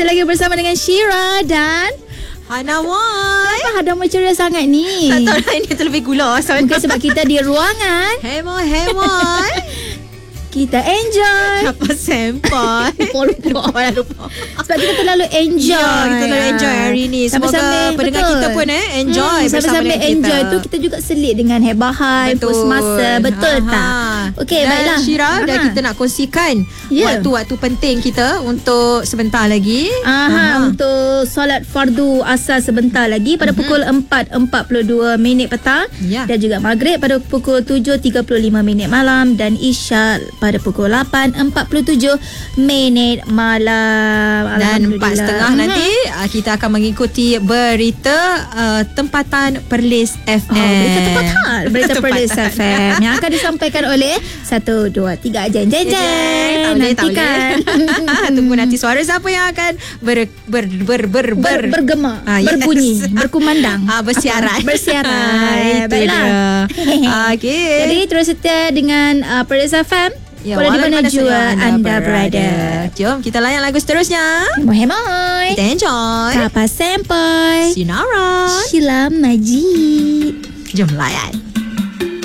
masih lagi bersama dengan Syira dan Hanawan. Kenapa Hanawan ceria sangat ni? Tak tahu lah, ini terlebih gula. Mungkin sebab kita di ruangan. Hemon. Kita enjoy. Apa sampai? Lupa. Sebab kita terlalu enjoy. Ya, kita terlalu enjoy hari ni. Semoga Sambil-sambil, pendengar betul. kita pun enjoy bersama sambil-sambil dengan enjoy kita. tu kita juga selit dengan hebahan, Betul. pos masa. Betul tak? Okey, dan baiklah. Syira, dah kita nak kongsikan waktu-waktu penting kita untuk sebentar lagi. Untuk solat fardu asar sebentar lagi pada pukul 4.42 petang. Ya. Dan juga maghrib pada pukul 7.35 malam dan isyak pada pukul 8.47 malam. Dan 4.30 nanti kita akan mengikuti berita tempatan Perlis FM. Berita tempatan. Berita Perlis FM yang akan disampaikan oleh 1, 2, 3 jeng. Nantikan. Tunggu nanti suara siapa yang akan bergema, berbunyi, berkumandang, bersiaran. Bersiaran. Baiklah. Okey. Jadi terus setia dengan Perlis FM. Ya, Walau di mana jua anda berada. Jom kita layan lagu seterusnya. Hemoy. Kita enjoy. Kapa Sampai. Sinaran. Sheila Majid. Jom layan.